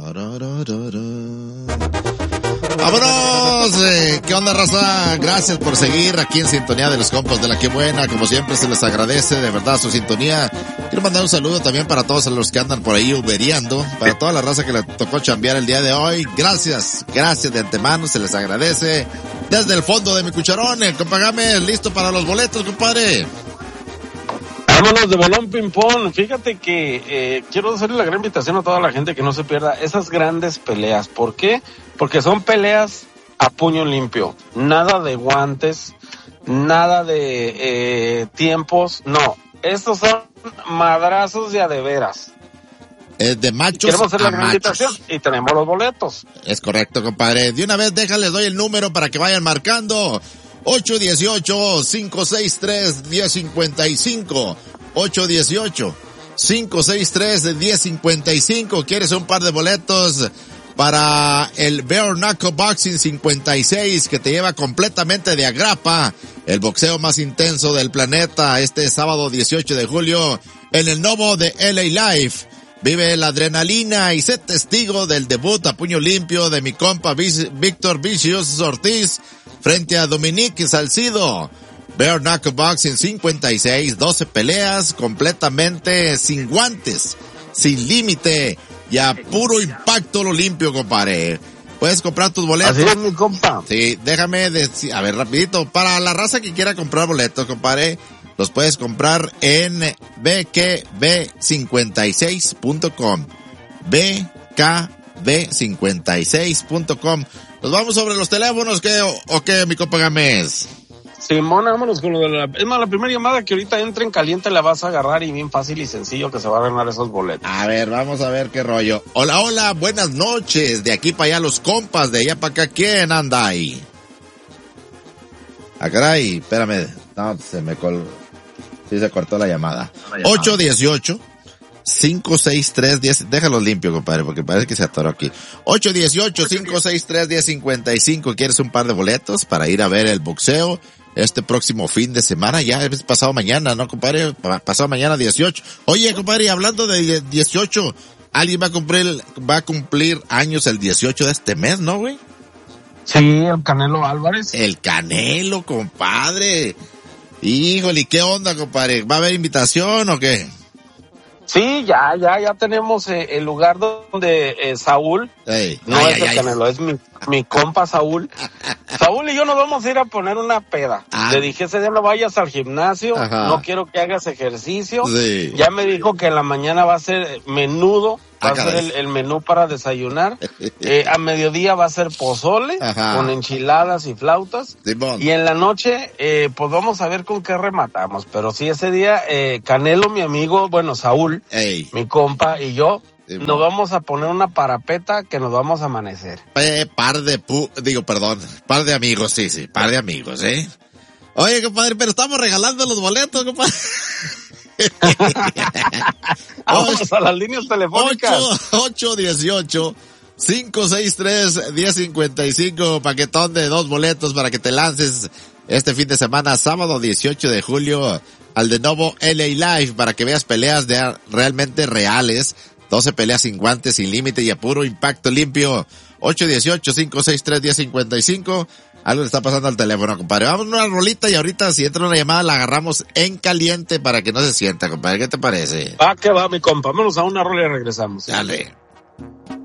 ¡Vámonos! ¿Qué onda, raza? Gracias por seguir aquí en sintonía de los compas de la que buena. Como siempre se les agradece de verdad su sintonía. Quiero mandar un saludo también para todos los que andan por ahí uberiando, para toda la raza que le tocó chambear el día de hoy. Gracias de antemano, se les agradece desde el fondo de mi cucharón. Compa Gámez, listo para los boletos, compadre. Vámonos de balón ping-pong. Fíjate que quiero hacerle la gran invitación a toda la gente que no se pierda esas grandes peleas. ¿Por qué? Porque son peleas a puño limpio. Nada de guantes, nada de tiempos. No, estos son madrazos de a de veras. De machos. Queremos hacer la gran machos. invitación y tenemos los boletos. Es correcto, compadre. De una vez déjales doy el número para que vayan marcando. 818-563-1055. 818-563-1055. ¿Quieres un par de boletos para el Bare Knuckle Boxing 56 que te lleva completamente de agrapa? El boxeo más intenso del planeta este sábado 18 de julio en el Novo de LA Life. Vive la adrenalina y sé testigo del debut a puño limpio de mi compa Víctor Vicious Ortiz frente a Dominique Salcido. Bare Knuckle Boxing 56, 12 peleas completamente sin guantes, sin límite y a puro impacto lo limpio, compadre. Puedes comprar tus boletos. Así es, mi compa. Sí, déjame decir, a ver, rapidito, para la raza que quiera comprar boletos, compadre, los puedes comprar en bkb56.com. bkb56.com. Nos vamos sobre los teléfonos, ¿qué? ¿O qué, mi compa Gámez? Simón, vámonos con lo de la... Es más, la primera llamada que ahorita entre en caliente la vas a agarrar y bien fácil y sencillo que se va a ganar esos boletos. A ver, vamos a ver qué rollo. Hola, hola, buenas noches. De aquí para allá los compas, de allá para acá, ¿quién anda ahí? Ah, caray, espérame. No, se me sí se cortó la llamada. 818-563-10... Déjalo limpio, compadre, porque parece que se atoró aquí. 818-563-1055. ¿Quieres un par de boletos para ir a ver el boxeo este próximo fin de semana? Ya es pasado mañana, ¿no, compadre? Pasado mañana 18. Oye, compadre, hablando de 18, alguien va a cumplir años el 18 de este mes, ¿no, güey? Sí, el Canelo Álvarez. El Canelo, compadre. Híjole, ¿qué onda, compadre? ¿Va a haber invitación o qué? Sí, ya tenemos el lugar donde Saúl, no es el Canelo, es mi compa Saúl. Saúl y yo nos vamos a ir a poner una peda. Le dije, ese día no vayas al gimnasio, no quiero que hagas ejercicio. Sí. Ya me dijo que en la mañana va a ser menudo, va a ser el menú para desayunar. A mediodía va a ser pozole, con enchiladas y flautas. Simón. Y en la noche, pues vamos a ver con qué rematamos. Pero sí, ese día, Canelo, mi amigo, bueno, Saúl, mi compa y yo, nos vamos a poner una parapeta que nos vamos a amanecer. Par de amigos, sí, par de amigos, Oye, compadre, pero estamos regalando los boletos, compadre. Vamos a las líneas telefónicas. 818-563-1055, paquetón de 2 boletos para que te lances este fin de semana, sábado 18 de julio, al de nuevo LA Live, para que veas peleas realmente reales. 12 peleas sin guantes, sin límite y a puro impacto limpio. 818-563-1055. Algo le está pasando al teléfono, compadre. Vamos a una rolita y ahorita si entra una llamada la agarramos en caliente para que no se sienta, compadre. ¿Qué te parece? Que va, mi compa. Vámonos a una rola y regresamos. Dale.